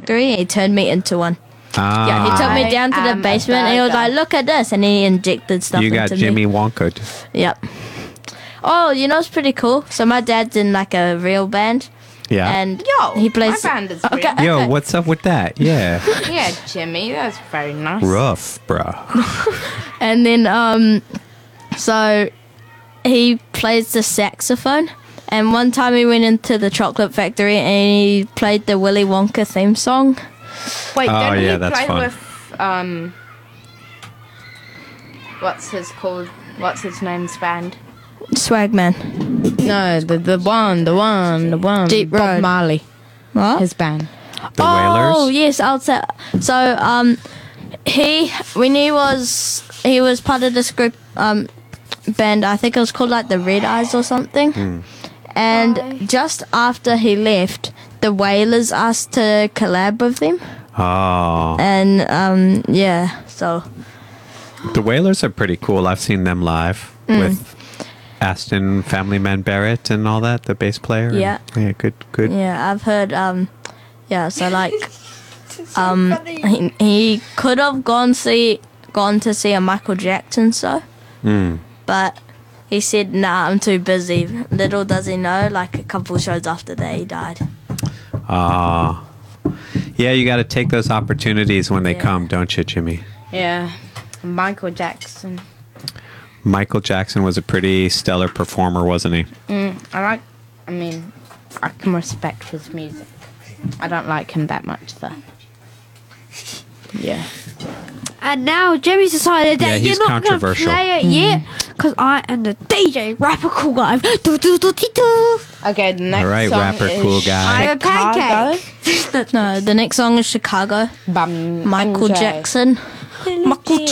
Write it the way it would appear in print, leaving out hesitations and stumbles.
factory. He turned me into one. Ah, Yeah, he took me down to I the am a basement and he was burger. like, look at this. And he injected stuff you got into Jimmy me. Wonka. Yep. Oh, you know, it's pretty cool. So my dad's in like a real band. Yeah. And Yo, he plays. my band is Okay. real. Yo, what's up with that? Yeah. Yeah, Jimmy, that's very nice. Rough, bro. And then, so he plays the saxophone. And one time he went into the chocolate factory and he played the Willy Wonka theme song. Wait, Oh, didn't yeah, he that's play fun. with what's his name's band? Swagman. No, the one. Deep Bob Road. Marley, What? his band. The Oh Wailers. yes, I'll say. So he was part of this group band. I think it was called like the Red Eyes or something. And just after he left, the Wailers asked to collab with them. Oh, And yeah, so the Wailers are pretty cool. I've seen them live with Aston Family Man Barrett and all that, the bass player. Yeah. Yeah, good. yeah, I've heard yeah, so like he could have gone to see a Michael Jackson show. But he said, nah, I'm too busy. Little does he know, like a couple shows after that, he died. Ah. Yeah, you got to take those opportunities when they Yeah. come, don't you, Jimmy? Yeah, Michael Jackson. Michael Jackson was a pretty stellar performer, wasn't he? I can respect his music. I don't like him that much, though. Yeah. And now Jimmy's decided Yeah, that he's you're not going to controversial. play it yet because I am the DJ rapper cool guy. Do, do, do, do, do. Okay, the next All right, song rapper, is cool guy. I'm a pancake. No, the next song is Chicago. Bum Michael MJ. Jackson. Michael